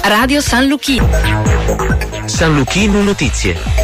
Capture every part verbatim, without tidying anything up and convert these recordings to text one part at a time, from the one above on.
Radio San Luchino. San Luchino Notizie.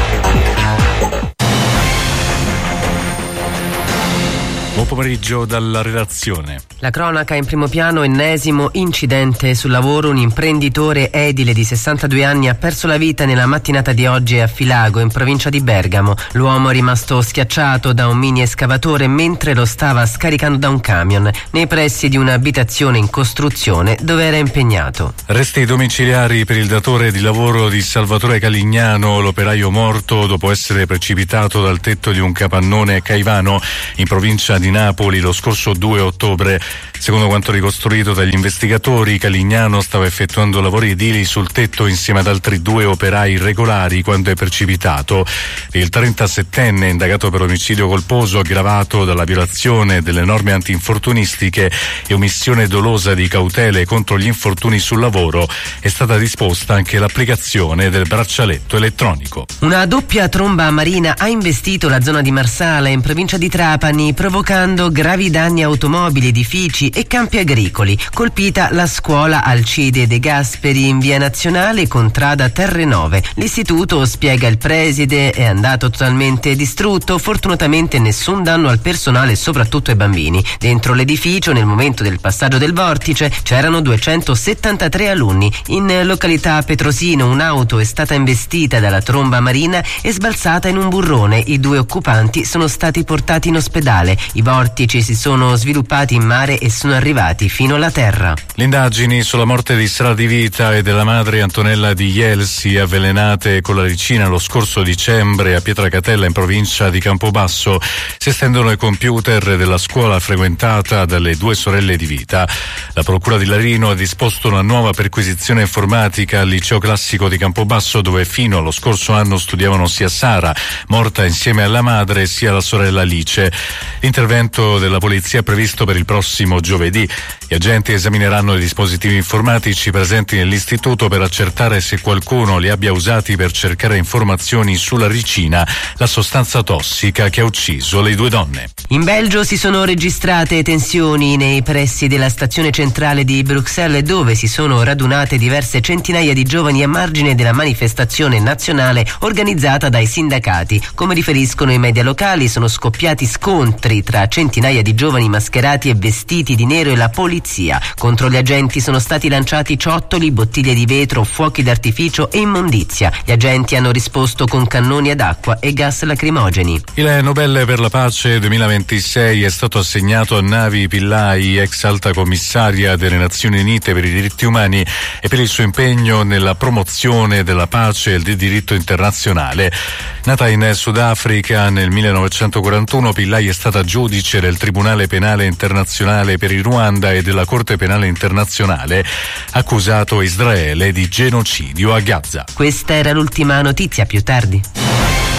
Buon pomeriggio dalla redazione. La cronaca in primo piano, ennesimo incidente sul lavoro. Un imprenditore edile di sessantadue anni ha perso la vita nella mattinata di oggi a Filago, in provincia di Bergamo. L'uomo è rimasto schiacciato da un mini escavatore mentre lo stava scaricando da un camion nei pressi di un'abitazione in costruzione dove era impegnato. Resti domiciliari per il datore di lavoro di Salvatore Calignano, l'operaio morto dopo essere precipitato dal tetto di un capannone a Caivano, in provincia di di Napoli lo scorso due ottobre. Secondo quanto ricostruito dagli investigatori, Calignano stava effettuando lavori edili sul tetto insieme ad altri due operai irregolari quando è precipitato. Il trentasettenne, indagato per omicidio colposo aggravato dalla violazione delle norme antinfortunistiche e omissione dolosa di cautele contro gli infortuni sul lavoro, è stata disposta anche l'applicazione del braccialetto elettronico. Una doppia tromba marina ha investito la zona di Marsala, in provincia di Trapani, provocando gravi danni a automobili, edifici e campi agricoli. Colpita la scuola Alcide De Gasperi in via Nazionale, contrada Terrenove. L'istituto, spiega il preside, è andato totalmente distrutto. Fortunatamente nessun danno al personale e soprattutto ai bambini. Dentro l'edificio, nel momento del passaggio del vortice, c'erano duecentosettantatré alunni. In località Petrosino un'auto è stata investita dalla tromba marina e sbalzata in un burrone. I due occupanti sono stati portati in ospedale. I vortici si sono sviluppati in mare e sono arrivati fino alla terra. Le indagini sulla morte di Sara Di Vita e della madre Antonella Di Ielsi, avvelenate con la ricina lo scorso dicembre a Pietracatella in provincia di Campobasso, si estendono ai computer della scuola frequentata dalle due sorelle Di Vita. La procura di Larino ha disposto una nuova perquisizione informatica al liceo classico di Campobasso, dove fino allo scorso anno studiavano sia Sara, morta insieme alla madre, sia la sorella Alice. L'intervento della polizia è previsto per il prossimo giovedì. Gli agenti esamineranno i dispositivi informatici presenti nell'istituto per accertare se qualcuno li abbia usati per cercare informazioni sulla ricina, la sostanza tossica che ha ucciso le due donne. In Belgio si sono registrate tensioni nei pressi della stazione centrale di Bruxelles, dove si sono radunate diverse centinaia di giovani a margine della manifestazione nazionale organizzata dai sindacati. Come riferiscono i media locali, sono scoppiati scontri tra centinaia di giovani mascherati e vestiti di nero e la polizia. Contro gli agenti sono stati lanciati ciottoli, bottiglie di vetro, fuochi d'artificio e immondizia. Gli agenti hanno risposto con cannoni ad acqua e gas lacrimogeni. Il Nobel per la pace duemilaventisei è stato assegnato a Navi Pillay, ex alta commissaria delle Nazioni Unite per i diritti umani, e per il suo impegno nella promozione della pace e del diritto internazionale. Nata in Sudafrica nel millenovecentoquarantuno, Pillay è stata giudice del Tribunale Penale Internazionale per il Ruanda e della Corte Penale Internazionale, accusato Israele di genocidio a Gaza. Questa era l'ultima notizia, più tardi.